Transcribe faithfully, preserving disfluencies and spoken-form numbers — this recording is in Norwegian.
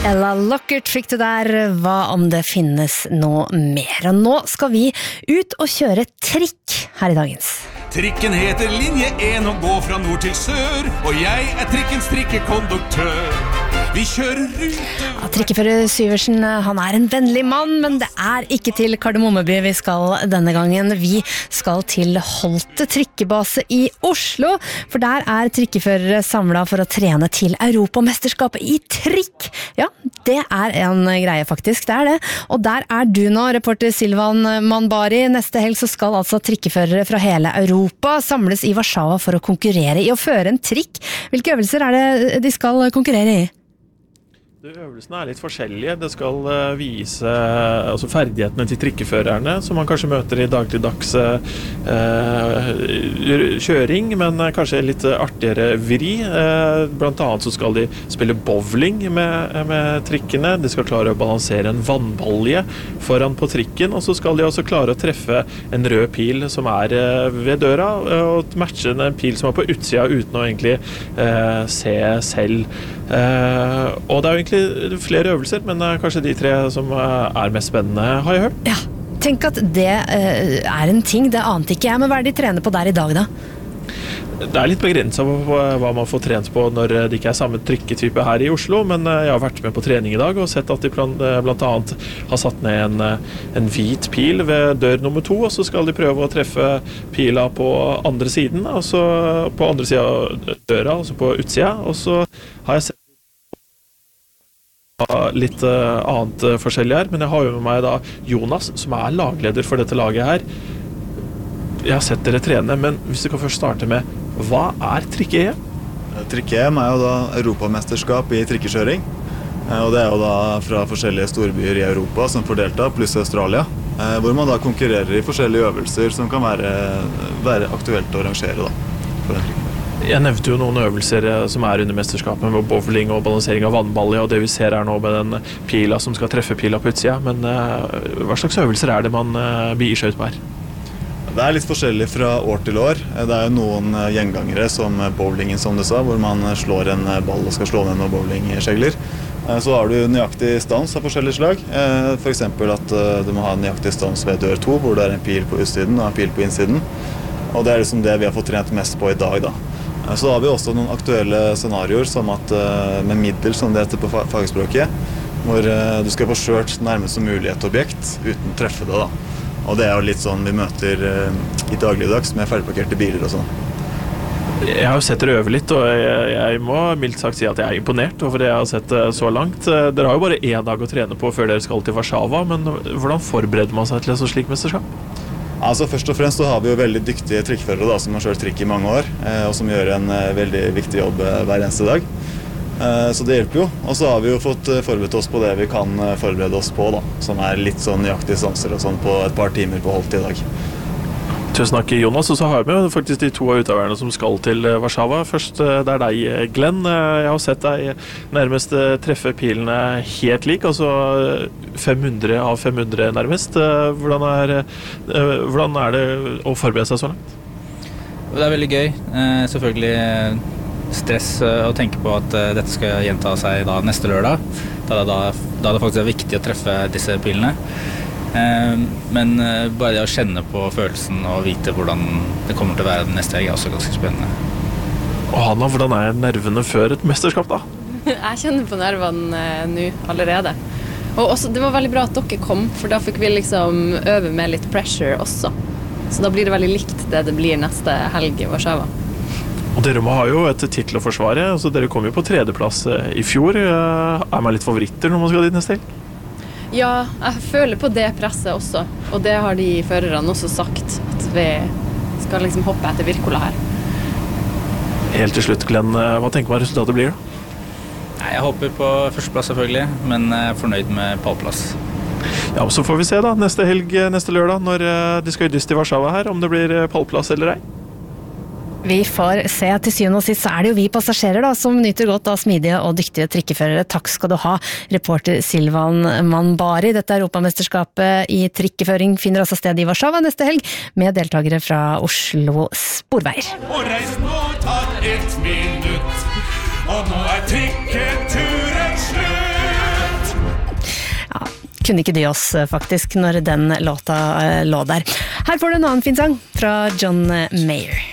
Ella Lockert fikk du der, hva om det finnes noe mer? Og nå skal vi ut og kjøre trikk her i dagens. Trikken heter linje en og går fra nord til sør, og jeg er trikkens trikkekonduktør. Vi kjører rute... Ja, trikkefører Syversen, han er en vennlig mann, men det er ikke til Kardemommeby vi skal denne gangen. Vi skal til Holte trikkebase i Oslo, for der er trikkeførere samlet for å trene til Europamesterskapet i trikk. Ja, det er en greie faktisk, det er det. Og der er du nå, reporter Silvan Manbari. Neste helg så skal altså trikkeførere fra hele Europa samles i Warszawa for å konkurrere i å føre en trikk. Hvilke øvelser er det de skal konkurrere i? Øvelsene er litt forskjellige. Det skal uh, vise uh, altså ferdighetene til trikkeførerne, som man kanskje møter i dagligdags uh, kjøring, men uh, kanskje litt uh, artigere vri. Uh, blant annet så skal de spille bowling med, med trikkene. De skal klare å balansere en vannbalje foran på trikken, og så skal de også klare å treffe en rød pil som er uh, ved døra, uh, og matche en pil som er på utsida uten å egentlig uh, se selv. Uh, og det er jo egentlig flere øvelser, men uh, kanskje de tre som uh, er mest spennende, har jeg hørt. Ja, tenk at det uh, er en ting, det ante ikke jeg, men hva er det de trener på der i dag da? Det er litt begrenset på hva man får trent på når det ikke er samme trikketype her i Oslo, men jeg har vært med på trening i dag og sett at de blant annet har satt ned en, en hvit pil ved dør nummer to, og så skal de prøve å treffe pila på andre siden, altså på andre siden av døra, altså på utsida, og så har jeg sett litt uh, annet uh, forskjellig her, men jeg har jo med meg da Jonas, som er lagleder for dette laget her. Jeg har sett dere trene, men hvis du kan først starte med, hva er trikke-E M? Trikke-E M er jo da Europamesterskap i trikkekjøring, og det er jo da fra forskjellige storbyer i Europa som får delta, pluss Australia, hvor man da konkurrerer i forskjellige øvelser som kan være, være aktuelt å arrangere da, for en trikke. Jeg nevnte jo noen øvelser som er under mesterskapet med bowling og balansering av vannbalje, og det vi ser her nå med den pila som skal treffe pila på utsida, men uh, hva slags øvelser er det man uh, begir seg ut på her? Det er litt forskjellig fra år til år. Det er jo noen gjengangere som bowlingen, som du sa, hvor man slår en ball og skal slå ned noen bowlingskjegler. Så har du nøyaktig stans av forskjellige slag. For eksempel at du må ha en nøyaktig stans ved dør to, hvor det er en pil på utsiden og en pil på innsiden. Og det er liksom det vi har fått trent mest på i dag da. Så har vi også noen aktuelle scenarioer, som at med middel, som det heter på fagspråket, hvor du skal få kjørt nærmest som mulig et objekt uten å treffe det da. Og det er jo litt sånn vi møter i dagligdags med ferdigparkerte biler og sånn. Jeg har jo sett dere øve litt, og jeg, jeg må mildt sagt si at jeg er imponert over det jeg har sett så langt. Dere har jo bare en dag å trene på før dere skal til Warszawa, men hvordan forbereder man seg til et så slik mesterskap? Altså Først og fremst så har vi jo veldig dyktige trikkførere da, som har kjørt trikk i mange år, og som gjør en veldig viktig jobb hver eneste dag. Så det hjelper jo. Og så har vi jo fått forberedt oss på det vi kan forberede oss på da, som er litt sånn nøyaktige stanser og sånn på et par timer på Holte i dag. Tusen takk, Jonas. Og så har vi jo faktisk de to av utøverne som skal til Warszawa. Først det er deg, Glenn. Jeg har sett deg nærmest treffe pilene helt lik, altså fem hundre av fem hundre nærmest. Hvordan er, hvordan er det å forberede seg så langt? Det er veldig gøy. Selvfølgelig stress å tenke på at dette skal gjenta seg da neste lørdag, da det, da, da det faktisk er viktig å treffe disse pilene. Men bare det å kjenne på følelsen og vite hvordan det kommer til å være den neste helg er også ganske spennende. Og Hanna, hvordan er nervene før et mesterskap da? Jeg kjenner på nervene nå allerede. Og også, det var veldig bra at dere kom, for da fikk vi liksom øve med litt pressure også. Så da blir det veldig likt det det blir neste helg i Warszawa. Og dere må ha jo et titel å forsvare, altså dere kom jo på tredjeplass i fjor. Er man litt favoritter når man skal dit neste helg? Ja, jeg føler på det presset også, og det har de førerne også sagt, at vi skal liksom hoppe etter Wirkola her. Helt til slutt, Glenn, hva tenker man resultatet blir da? Jeg håper på førsteplass selvfølgelig, men jeg er fornøyd med pallplass. Ja, så får vi se da, neste helg, neste lørdag, når de skal i dyst i Warszawa her, om det blir pallplass eller ei. Vi får se. Til syvende og sist så er det jo vi passasjerer da, som nyter godt av smidige og dyktige trikkeførere. Takk skal du ha, reporter Silvan Manbari. Dette Europamesterskapet i trikkeføring finner også sted i Warszawa neste helg, med deltakere fra Oslo Sporveier. Og reis nå tar ett minutt, og nå er trikketuren slutt. kunne ikke dy oss faktisk når den låta lå der. Her får du en annen fin sang fra John Mayer.